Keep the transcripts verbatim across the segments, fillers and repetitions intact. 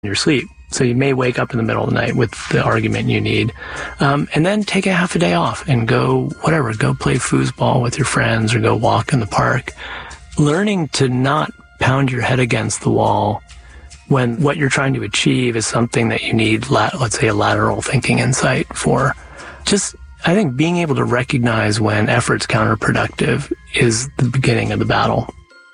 your sleep. So you may wake up in the middle of the night with the argument you need, um, and then take a half a day off and go, whatever, go play foosball with your friends or go walk in the park. Learning to not pound your head against the wall when what you're trying to achieve is something that you need, let's say, a lateral thinking insight for. Just, I think being able to recognize when effort's counterproductive is the beginning of the battle.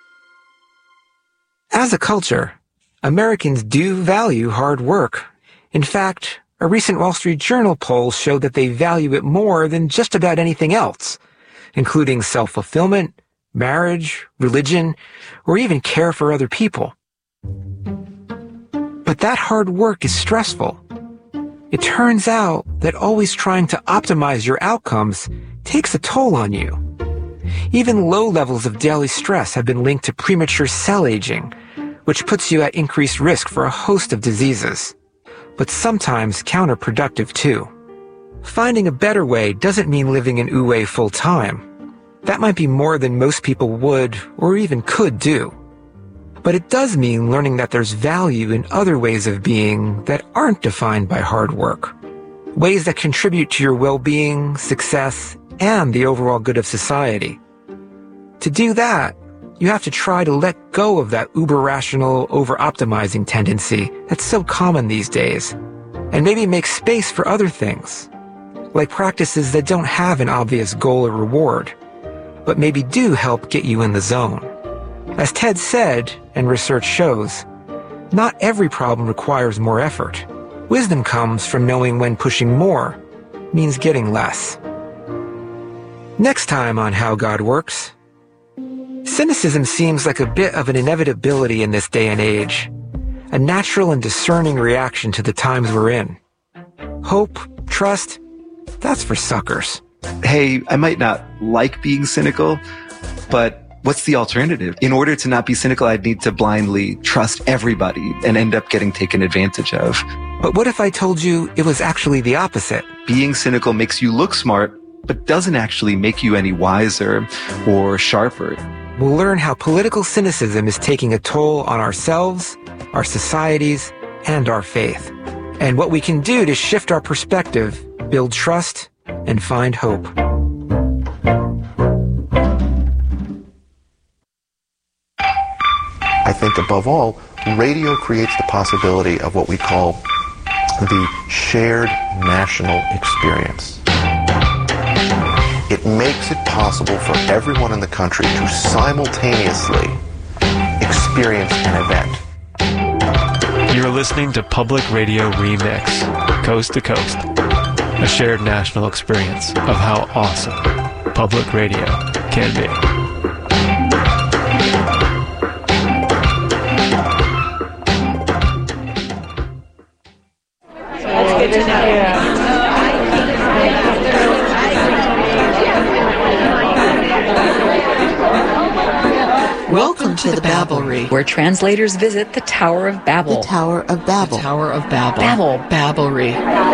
As a culture, Americans do value hard work. In fact, a recent Wall Street Journal poll showed that they value it more than just about anything else, including self-fulfillment, marriage, religion, or even care for other people. But that hard work is stressful. It turns out that always trying to optimize your outcomes takes a toll on you. Even low levels of daily stress have been linked to premature cell aging, which puts you at increased risk for a host of diseases, but sometimes counterproductive too. Finding a better way doesn't mean living in Wu-Wei full-time. That might be more than most people would or even could do. But it does mean learning that there's value in other ways of being that aren't defined by hard work. Ways that contribute to your well-being, success, and the overall good of society. To do that, you have to try to let go of that uber-rational, over-optimizing tendency that's so common these days, and maybe make space for other things, like practices that don't have an obvious goal or reward, but maybe do help get you in the zone. As Ted said, and research shows, not every problem requires more effort. Wisdom comes from knowing when pushing more means getting less. Next time on How God Works, cynicism seems like a bit of an inevitability in this day and age, a natural and discerning reaction to the times we're in. Hope, trust, that's for suckers. Hey, I might not like being cynical, but what's the alternative? In order to not be cynical, I'd need to blindly trust everybody and end up getting taken advantage of. But what if I told you it was actually the opposite? Being cynical makes you look smart, but doesn't actually make you any wiser or sharper. We'll learn how political cynicism is taking a toll on ourselves, our societies, and our faith, and what we can do to shift our perspective, build trust, and find hope. I think above all, radio creates the possibility of what we call the shared national experience. It makes it possible for everyone in the country to simultaneously experience an event. You're listening to Public Radio Remix, Coast to Coast, a shared national experience of how awesome public radio can be. That's good to know. Welcome to the Babblery, where translators visit the Tower of Babel. The Tower of Babel. The Tower of Babel. Babel. Babblery.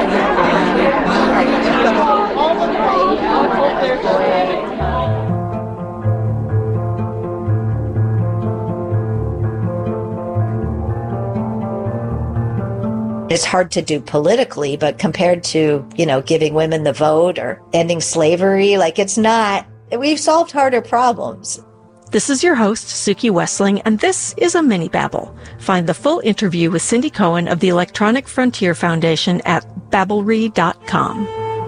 It's hard to do politically, but compared to, you know, giving women the vote or ending slavery, like it's not, we've solved harder problems. This is your host, Suki Wessling, and this is a mini babble. Find the full interview with Cindy Cohen of the Electronic Frontier Foundation at babblery dot com.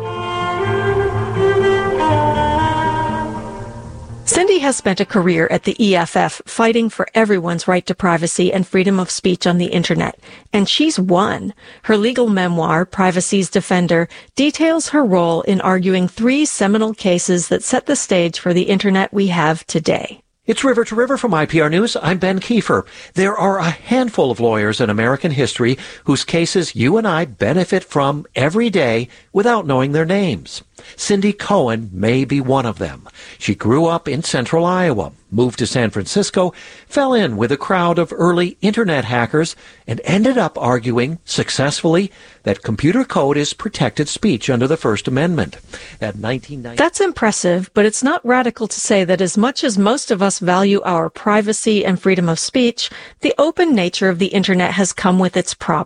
Cindy has spent a career at the E F F fighting for everyone's right to privacy and freedom of speech on the internet, and she's won. Her legal memoir, Privacy's Defender, details her role in arguing three seminal cases that set the stage for the internet we have today. It's River to River from I P R News. I'm Ben Kiefer. There are a handful of lawyers in American history whose cases you and I benefit from every day without knowing their names. Cindy Cohen may be one of them. She grew up in central Iowa, moved to San Francisco, fell in with a crowd of early internet hackers, and ended up arguing successfully that computer code is protected speech under the First Amendment. At nineteen ninety That's impressive, but it's not radical to say that as much as most of us value our privacy and freedom of speech, the open nature of the internet has come with its problems.